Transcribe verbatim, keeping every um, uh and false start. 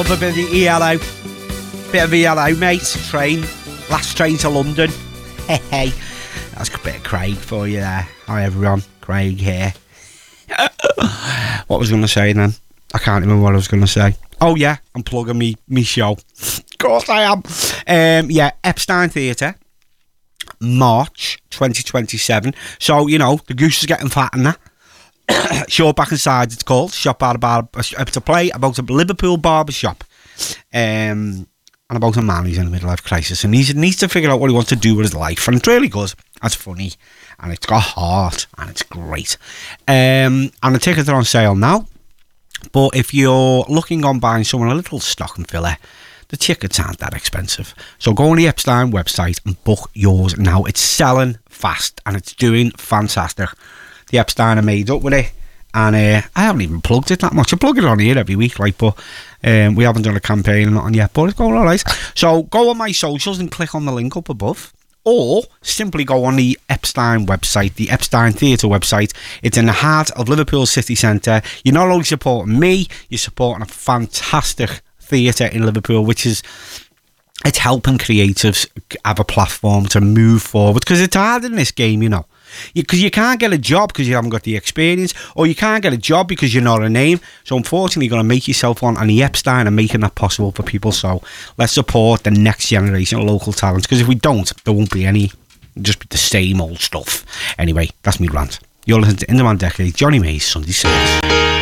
Love a bit of the E L O. Bit of E L O, mate. Train. Last train to London. Hey, hey. That's a bit of Craig for you there. Hi, everyone. Craig here. What was I going to say then? I can't remember what I was going to say. Oh, yeah. I'm plugging me, me show. Of course I am. Um, yeah, Epstein Theatre. March twenty twenty-seven. So, you know, the goose is getting fat and that. Show Back Inside, it's called. Shop out of bar, it's a play about a Liverpool barbershop. Um, and about a man who's in a midlife crisis. And he needs to figure out what he wants to do with his life. And it's really good. It's funny. And it's got heart. And it's great. Um, and the tickets are on sale now. But if you're looking on buying someone a little stock and filler, the tickets aren't that expensive. So go on the Epstein website and book yours now. It's selling fast and it's doing fantastic. The Epstein are made up with it. And uh, I haven't even plugged it that much. I plug it on here every week, like, but um, we haven't done a campaign or nothing yet, but it's going all right. So go on my socials and click on the link up above. Or simply go on the Epstein website, the Epstein Theatre website. It's in the heart of Liverpool City Centre. You're not only supporting me, you're supporting a fantastic theatre in Liverpool, which is, it's helping creatives have a platform to move forward, because it's hard in this game, you know, because you, you can't get a job because you haven't got the experience, or you can't get a job because you're not a name. So unfortunately, you're going to make yourself one, and the Epstein are making that possible for people. So let's support the next generation of local talent, because if we don't, there won't be any, just be the same old stuff. Anyway, that's me rant. You're listening to In the Man Decade, Johnny May's Sunday Service.